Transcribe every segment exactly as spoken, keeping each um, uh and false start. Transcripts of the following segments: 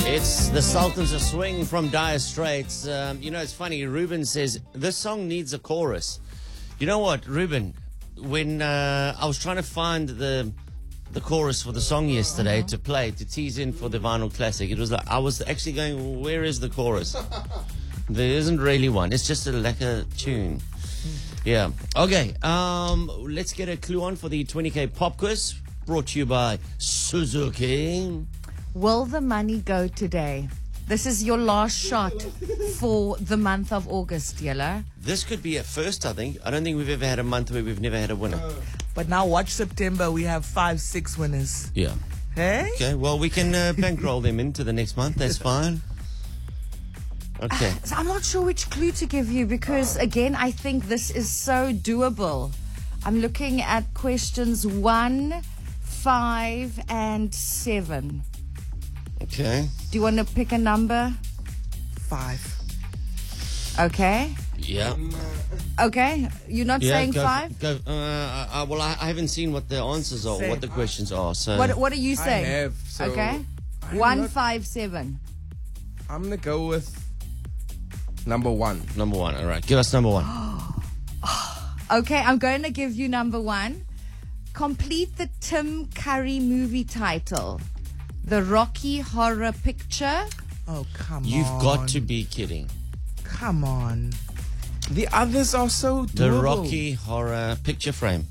It's the Sultans of Swing from Dire Straits. Um, you know, it's funny. Ruben says, this song needs a chorus. You know what, Ruben? When uh, I was trying to find the the chorus for the song yesterday to play, to tease in for the Vinyl Classic, it was like, I was actually going, where is the chorus? There isn't really one. It's just a lekker tune. Yeah. Okay. Um, let's get a clue on for the twenty K pop quiz, brought to you by Suzuki. Will the money go today? This is your last shot for the month of August, Yella. This could be a first, I think. I don't think we've ever had a month where we've never had a winner. But now watch September. We have five, six winners. Yeah. Hey? Okay, well, we can uh, bankroll them into the next month. That's fine. Okay. Uh, so I'm not sure which clue to give you because, again, I think this is so doable. I'm looking at questions one, five, and seven. Okay. Do you want to pick a number? Five. Okay. Yeah. Okay. You're not Yeah, saying go, five? Go, uh, uh, well, I, I haven't seen what the answers are, Say what the questions are. So What What are you saying? I have, so okay. I'm One, not- five, seven. I'm gonna go with number one. number one. All right. Give us number one. Okay, I'm going to give you number one. Complete the Tim Curry movie title. The Rocky Horror Picture. Oh, come You've on. got to be kidding. Come on. The others are so The doable. Rocky Horror Picture Frame.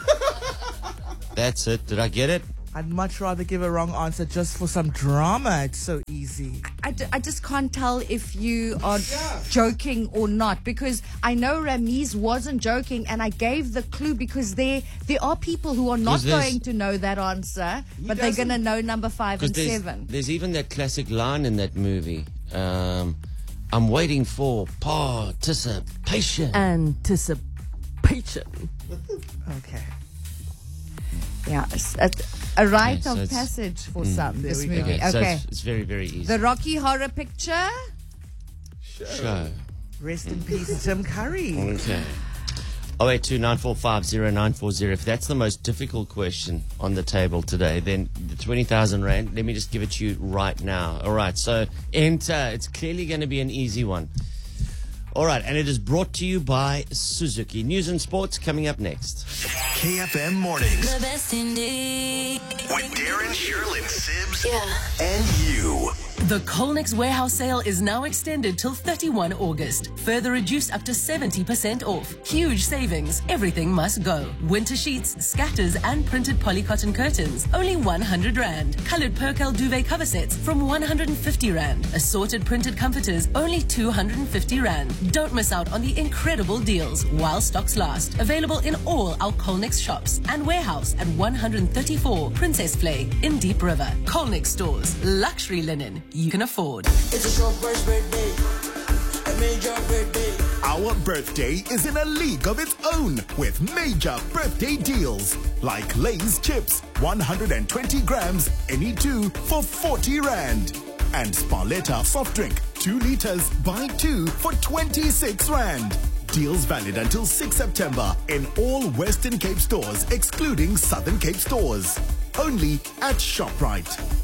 That's it. Did I get it? I'd much rather give a wrong answer just for some drama. It's so easy. I, d- I just can't tell if you are joking or not because I know Ramiz wasn't joking and I gave the clue because there there are people who are not 'Cause there's- going to know that answer, but they're going to know number five and there's, seven. there's even that classic line in that movie. Um, I'm waiting for participation. Anticipation. Okay. Yeah, it's a, a rite Okay, so of it's- passage for some, There this we movie. go. okay, so Okay. it's, it's very, very easy. The Rocky Horror Picture. Show. Rest in peace, Tim Curry. Okay. oh eight two nine four five zero nine four zero. If that's the most difficult question on the table today, then the twenty thousand Rand, let me just give it to you right now. All right, so enter. It's clearly going to be an easy one. All right, and it is brought to you by Suzuki. News and sports coming up next. K F M Mornings The best indeed. with Darren, Sherlyn, Sibbs, Yeah. and you. The Colnex warehouse sale is now extended till thirty-first August. Further reduced up to seventy percent off. Huge savings. Everything must go. Winter sheets, scatters, and printed polycotton curtains. Only one hundred Rand. Colored Percal duvet cover sets from one hundred fifty Rand. Assorted printed comforters, only two hundred fifty Rand. Don't miss out on the incredible deals while stocks last. Available in all our Colnex shops and warehouse at one thirty-four Princess Play in Deep River. Colnex stores. Luxury linen you can afford. It's a short first birthday, a major birthday. Our birthday is in a league of its own with major birthday deals like Lay's chips, one hundred twenty grams, any two for forty Rand. And Sparletta soft drink, two liters, buy two for twenty-six Rand. Deals valid until sixth September in all Western Cape stores, excluding Southern Cape stores. Only at ShopRite.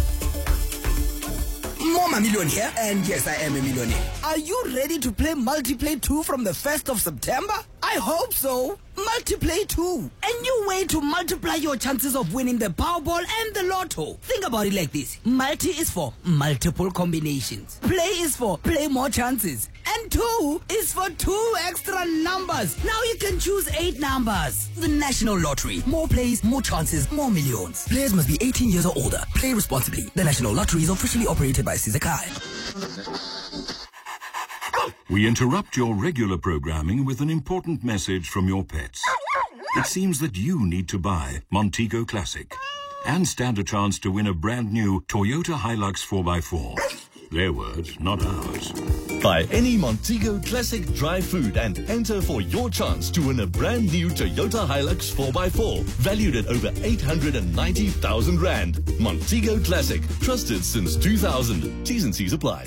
Mama Million here, and yes, I am a millionaire. Are you ready to play Multiplay two from the first of September? I hope so. Multiplay two. A new way to multiply your chances of winning the Powerball and the Lotto. Think about it like this. Multi is for multiple combinations. Play is for play more chances. And two is for two extra numbers. Now you can choose eight numbers. The National Lottery. More plays, more chances, more millions. Players must be eighteen years or older. Play responsibly. The National Lottery is officially operated by Sizakai. We interrupt your regular programming with an important message from your pets. It seems that you need to buy Montego Classic and stand a chance to win a brand new Toyota Hilux four by four. Their words, not ours. Buy any Montego Classic dry food and enter for your chance to win a brand new Toyota Hilux four by four, valued at over eight hundred ninety thousand Rand. Montego Classic, trusted since two thousand. T's and C's apply.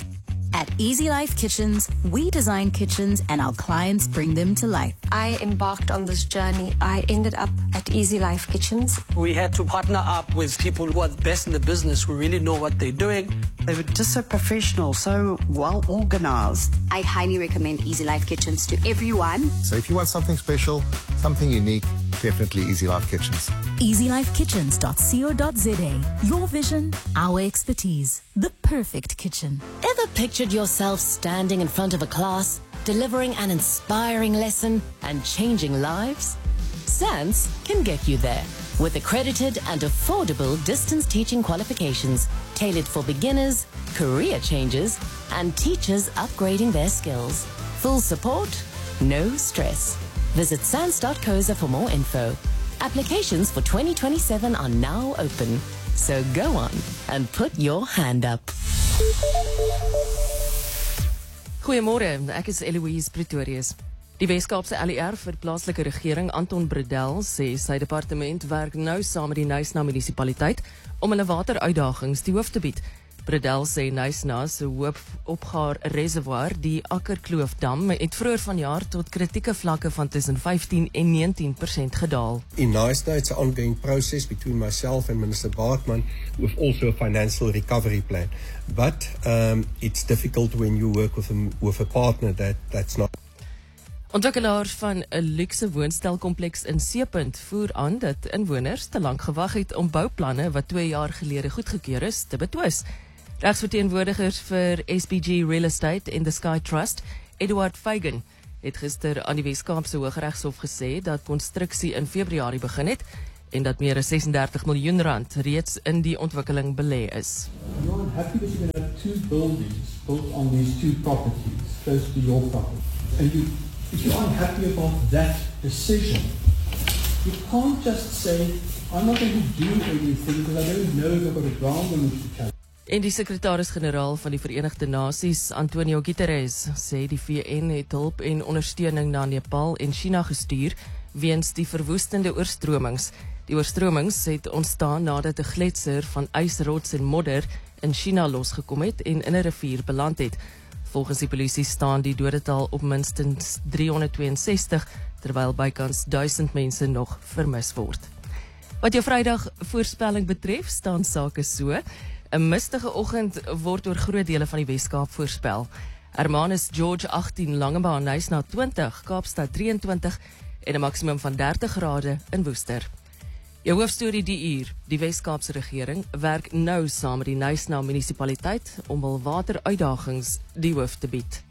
At Easy Life Kitchens, we design kitchens and our clients bring them to life. I embarked on this journey. I ended up at Easy Life Kitchens. We had to partner up with people who are the best in the business, who really know what they're doing. They were just so professional, so well organized. I highly recommend Easy Life Kitchens to everyone. So if you want something special, something unique, definitely Easy Life Kitchens. easy life kitchens dot co dot za. Your vision, our expertise. The perfect kitchen. Ever pictured yourself standing in front of a class, delivering an inspiring lesson and changing lives? SANS can get you there with accredited and affordable distance teaching qualifications tailored for beginners, career changers, and teachers upgrading their skills. Full support, no stress. Visit sans dot co za for more info. Applications for twenty twenty-seven are now open. So go on and put your hand up. Goeiemôre, ek is Eloise Pretorius. Die Weskaapse L E R vir plaaslike regering Anton Bredel sê sy departement werk nou saam met die Knysna munisipaliteit om hulle wateruitdagings die hoof te bied. Bredel sê Knysna se hoop opgaar reservoir, die Akkerkloofdam, het vroeër vanjaar tot kritieke vlakke van tussen fifteen en nineteen percent gedaal. In Knysna, it's an ongoing process between myself and Minister Baartman with also a financial recovery plan. But um, it's difficult when you work with a, with a partner that that's not. Ontwikkelaar van 'n luukse woonstelkompleks in Seepunt voer aan dat inwoners te lank gewag het om bouplanne wat twee jaar gelede goedgekeur is te betwis. Regsverteenwoordigers vir S B G Real Estate en the Sky Trust, Edward Fagan, het gister aan die Weskaapse Hooggeregshof gesê dat konstruksie in Februarie begin het en dat meer as sessendertig miljoen rand reeds in die ontwikkeling belê is. You're happy that you're going to have two buildings built on these two properties close to your property, and you if you aren't happy about that decision, you can't just say, I'm not going to do anything because I don't know if I've got a ground on which to carry. En die sekretaris-generaal van die Verenigde Nasies, Antonio Guterres, sê die V N het hulp en ondersteuning na Nepal en China gestuur weens die verwoestende oorstromings. Die oorstromings het ontstaan nadat 'n gletser van ysrots en modder in China losgekom het en in 'n rivier beland het. Volgens die polisie staan die dodetal op minstens driehonderdtweeënsestig, terwyl bykans duisend mense nog vermis word. Wat jou Vrydag voorspelling betref, staan sake so. 'n Mistige oggend word oor groot dele van die Weskaap voorspel. Hermanus George agtien, Langebaan, Knysna twintig, Kaapstad drieëntwintig en 'n maksimum van dertig grade in Woester. Jou hoofstorie die uur, die Weskaapse regering werk nou saam met die Knysna munisipaliteit om hul wateruitdagings die hoof te bied.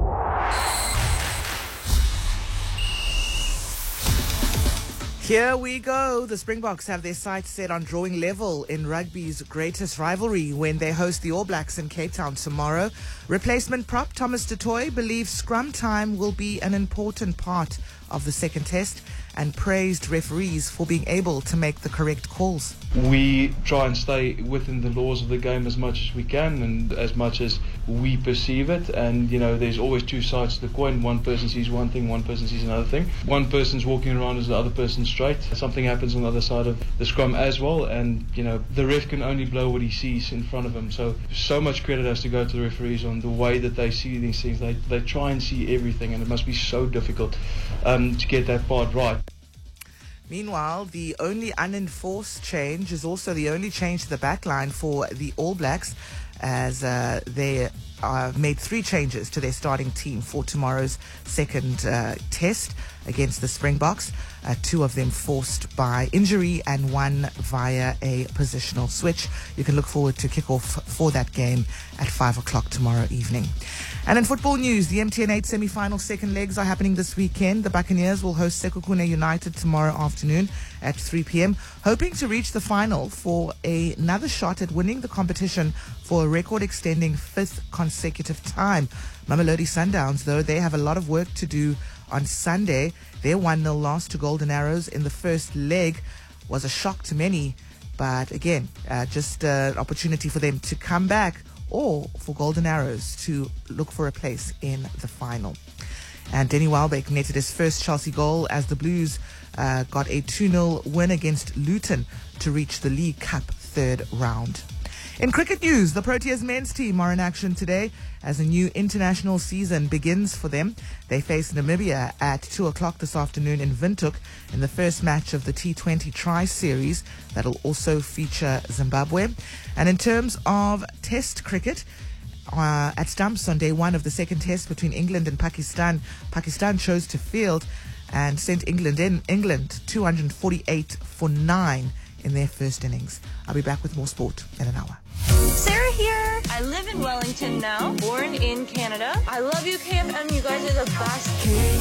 Here we go. The Springboks have their sights set on drawing level in rugby's greatest rivalry when they host the All Blacks in Cape Town tomorrow. Replacement prop Thomas du Toit believes scrum time will be an important part of the second test and praised referees for being able to make the correct calls. We try and stay within the laws of the game as much as we can and as much as we perceive it, and you know there's always two sides to the coin. One person sees one thing, one person sees another thing. One person's walking around as the other person's straight. Something happens on the other side of the scrum as well, and you know the ref can only blow what he sees in front of him. So so much credit has to go to the referees on the way that they see these things. They they try and see everything, and it must be so difficult um, to get that part right. Meanwhile, the only unenforced change is also the only change to the backline for the All Blacks, as uh, they uh, made three changes to their starting team for tomorrow's second uh, test against the Springboks. Uh, two of them forced by injury and one via a positional switch. You can look forward to kickoff for that game at five o'clock tomorrow evening. And in football news, the M T N eight semi-final second legs are happening this weekend. The Buccaneers will host Sekhukhune United tomorrow afternoon at three p.m, hoping to reach the final for a, another shot at winning the competition for a record-extending fifth consecutive time. Mamelodi Sundowns, though, they have a lot of work to do on Sunday. Their one nil loss to Golden Arrows in the first leg was a shock to many, but again, uh, just an opportunity for them to come back or for Golden Arrows to look for a place in the final. And Denny Welbeck netted his first Chelsea goal as the Blues uh, got a two nil win against Luton to reach the League Cup third round. In cricket news, the Proteas men's team are in action today as a new international season begins for them. They face Namibia at two o'clock this afternoon in Windhoek in the first match of the T twenty Tri-Series that'll also feature Zimbabwe. And in terms of Test cricket, uh, at Stumps on day one of the second Test between England and Pakistan, Pakistan chose to field and sent England in England two hundred forty-eight for nine in their first innings. I'll be back with more sport in an hour. Sarah here. I live in Wellington now, born in Canada. I love you, K F M. You guys are the best.